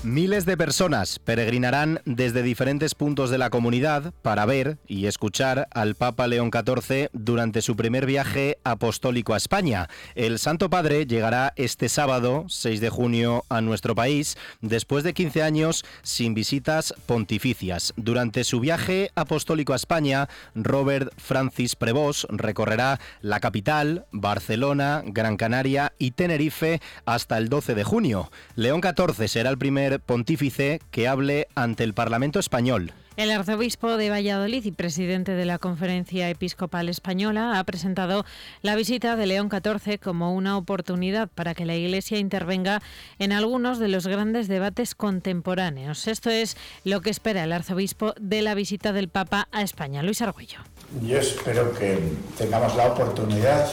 Miles de personas peregrinarán desde diferentes puntos de la comunidad para ver y escuchar al Papa León XIV durante su primer viaje apostólico a España. El Santo Padre llegará este sábado, 6 de junio, a nuestro país, después de 15 años sin visitas pontificias. Durante su viaje apostólico a España, Robert Francis Prevost recorrerá la capital, Barcelona, Gran Canaria y Tenerife hasta el 12 de junio. León XIV será el primer pontífice que hable ante el Parlamento español. El arzobispo de Valladolid y presidente de la Conferencia Episcopal Española ha presentado la visita de León XIV como una oportunidad para que la Iglesia intervenga en algunos de los grandes debates contemporáneos. Esto es lo que espera el arzobispo de la visita del Papa a España. Luis Argüello. Yo espero que tengamos la oportunidad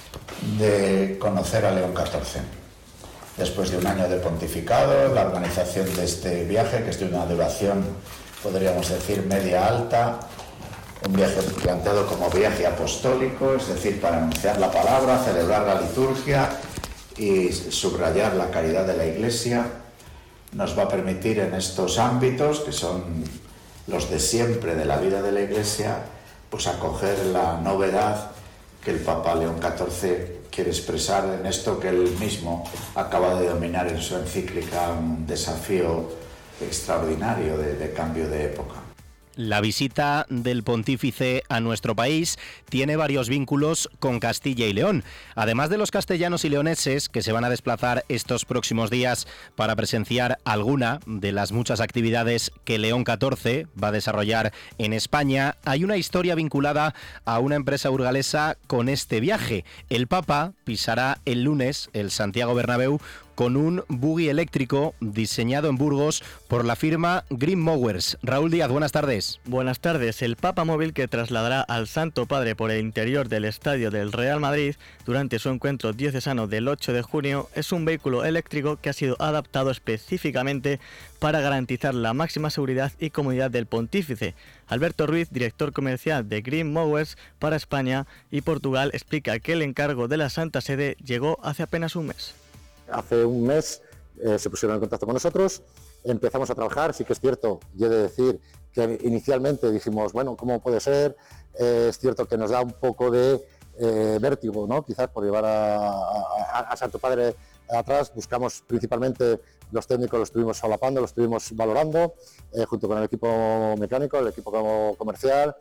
de conocer a León XIV. Después de un año de pontificado, la organización de este viaje, que es de una duración, podríamos decir, media-alta, un viaje planteado como viaje apostólico, es decir, para anunciar la palabra, celebrar la liturgia y subrayar la caridad de la Iglesia, nos va a permitir en estos ámbitos, que son los de siempre de la vida de la Iglesia, pues acoger la novedad que el Papa León XIV quiere expresar en esto que él mismo acaba de denominar en su encíclica un desafío extraordinario de cambio de época. La visita del pontífice a nuestro país tiene varios vínculos con Castilla y León. Además de los castellanos y leoneses que se van a desplazar estos próximos días para presenciar alguna de las muchas actividades que León XIV va a desarrollar en España, hay una historia vinculada a una empresa burgalesa con este viaje. El Papa pisará el lunes el Santiago Bernabéu con un buggy eléctrico diseñado en Burgos por la firma Green Mowers. Raúl Díaz, buenas tardes. Buenas tardes. El Papa Móvil, que trasladará al Santo Padre por el interior del estadio del Real Madrid durante su encuentro diocesano del 8 de junio, es un vehículo eléctrico que ha sido adaptado específicamente para garantizar la máxima seguridad y comodidad del pontífice. Alberto Ruiz, director comercial de Green Mowers para España y Portugal, explica que el encargo de la Santa Sede llegó hace apenas un mes. Hace un mes se pusieron en contacto con nosotros, empezamos a trabajar. Sí que es cierto, y he de decir que inicialmente dijimos, bueno, ¿cómo puede ser? Es cierto que nos da un poco de vértigo, ¿no? Quizás por llevar a Santo Padre atrás. Buscamos principalmente, los técnicos los estuvimos solapando, los estuvimos valorando, junto con el equipo mecánico, el equipo comercial.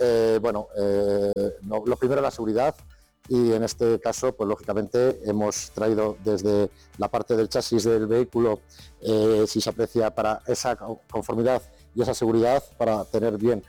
Lo primero, la seguridad. Y en este caso, pues lógicamente hemos traído desde la parte del chasis del vehículo, si se aprecia, para esa conformidad y esa seguridad, para tener bien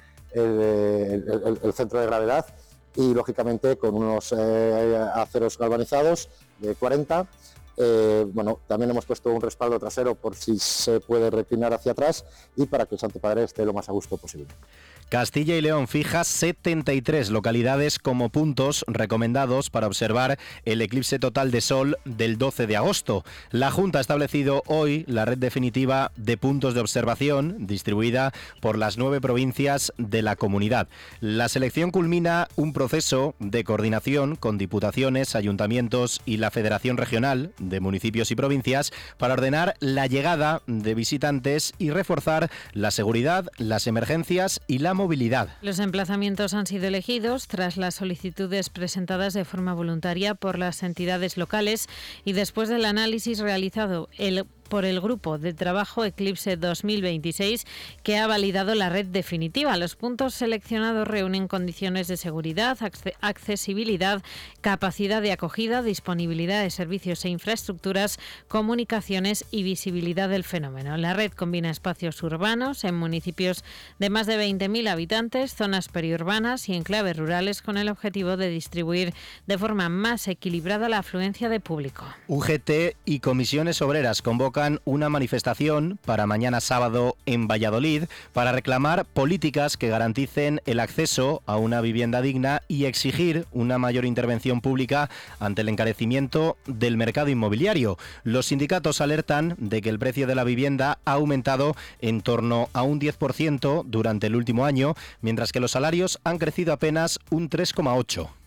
el centro de gravedad, y lógicamente con unos aceros galvanizados de 40. También hemos puesto un respaldo trasero por si se puede reclinar hacia atrás y para que el Santo Padre esté lo más a gusto posible. Castilla y León fija 73 localidades como puntos recomendados para observar el eclipse total de sol del 12 de agosto. La Junta ha establecido hoy la red definitiva de puntos de observación distribuida por las 9 provincias de la comunidad. La selección culmina un proceso de coordinación con diputaciones, ayuntamientos y la Federación Regional de Municipios y Provincias para ordenar la llegada de visitantes y reforzar la seguridad, las emergencias y la movilidad. Los emplazamientos han sido elegidos tras las solicitudes presentadas de forma voluntaria por las entidades locales y después del análisis realizado por el Grupo de Trabajo Eclipse 2026, que ha validado la red definitiva. Los puntos seleccionados reúnen condiciones de seguridad, accesibilidad, capacidad de acogida, disponibilidad de servicios e infraestructuras, comunicaciones y visibilidad del fenómeno. La red combina espacios urbanos en municipios de más de 20.000 habitantes, zonas periurbanas y enclaves rurales, con el objetivo de distribuir de forma más equilibrada la afluencia de público. UGT y comisiones obreras convocan una manifestación para mañana sábado en Valladolid para reclamar políticas que garanticen el acceso a una vivienda digna y exigir una mayor intervención pública ante el encarecimiento del mercado inmobiliario. Los sindicatos alertan de que el precio de la vivienda ha aumentado en torno a un 10% durante el último año, mientras que los salarios han crecido apenas un 3,8%.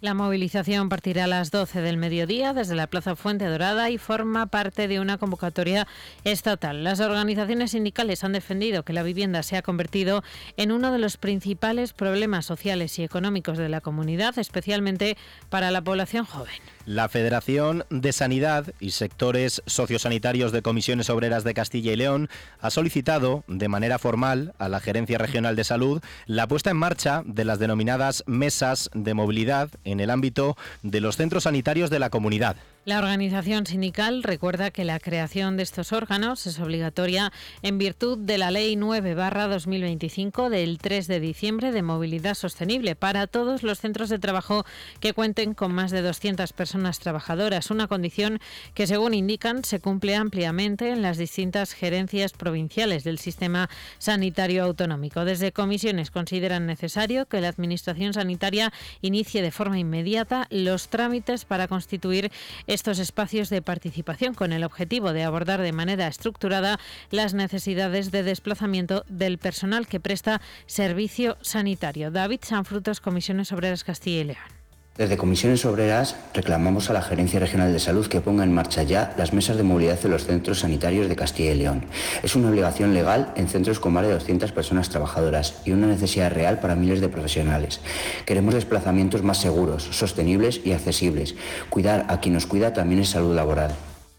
La movilización partirá a las 12 del mediodía desde la Plaza Fuente Dorada y forma parte de una convocatoria estatal. Las organizaciones sindicales han defendido que la vivienda se ha convertido en uno de los principales problemas sociales y económicos de la comunidad, especialmente para la población joven. La Federación de Sanidad y sectores sociosanitarios de Comisiones Obreras de Castilla y León ha solicitado de manera formal a la Gerencia Regional de Salud la puesta en marcha de las denominadas mesas de movilidad en el ámbito de los centros sanitarios de la comunidad. La organización sindical recuerda que la creación de estos órganos es obligatoria en virtud de la Ley 9/2025 del 3 de diciembre de movilidad sostenible para todos los centros de trabajo que cuenten con más de 200 personas trabajadoras, una condición que, según indican, se cumple ampliamente en las distintas gerencias provinciales del sistema sanitario autonómico. Desde comisiones consideran necesario que la Administración sanitaria inicie de forma inmediata los trámites para constituir estos espacios de participación con el objetivo de abordar de manera estructurada las necesidades de desplazamiento del personal que presta servicio sanitario. David Sanfrutos, Comisiones Obreras Castilla y León. Desde Comisiones Obreras reclamamos a la Gerencia Regional de Salud que ponga en marcha ya las mesas de movilidad en los centros sanitarios de Castilla y León. Es una obligación legal en centros con más de 200 personas trabajadoras y una necesidad real para miles de profesionales. Queremos desplazamientos más seguros, sostenibles y accesibles. Cuidar a quien nos cuida también es salud laboral.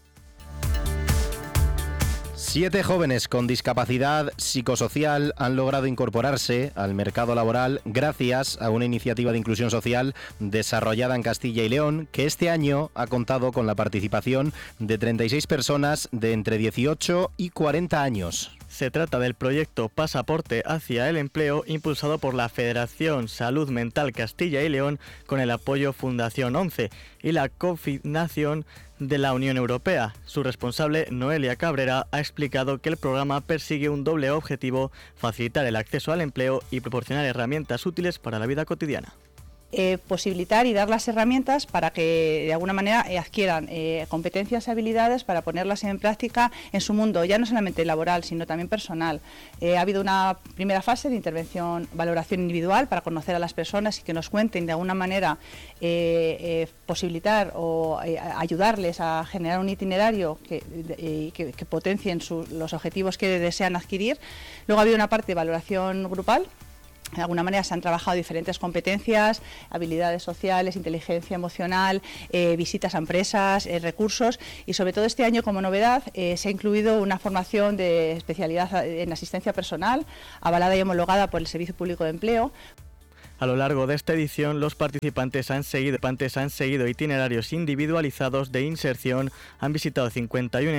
7 jóvenes con discapacidad psicosocial han logrado incorporarse al mercado laboral gracias a una iniciativa de inclusión social desarrollada en Castilla y León que este año ha contado con la participación de 36 personas de entre 18 y 40 años. Se trata del proyecto Pasaporte hacia el Empleo, impulsado por la Federación Salud Mental Castilla y León con el apoyo Fundación 11 y la coordinación de la Unión Europea. Su responsable, Noelia Cabrera, ha explicado que el programa persigue un doble objetivo: facilitar el acceso al empleo y proporcionar herramientas útiles para la vida cotidiana. Posibilitar y dar las herramientas para que de alguna manera adquieran competencias y habilidades para ponerlas en práctica en su mundo, ya no solamente laboral, sino también personal. Ha habido una primera fase de intervención, valoración individual para conocer a las personas y que nos cuenten de alguna manera, posibilitar o ayudarles a generar un itinerario que potencien los objetivos que desean adquirir. Luego ha habido una parte de valoración grupal. De alguna manera se han trabajado diferentes competencias, habilidades sociales, inteligencia emocional, visitas a empresas, recursos, y sobre todo este año como novedad se ha incluido una formación de especialidad en asistencia personal, avalada y homologada por el Servicio Público de Empleo. A lo largo de esta edición, los participantes han seguido itinerarios individualizados de inserción, han visitado 51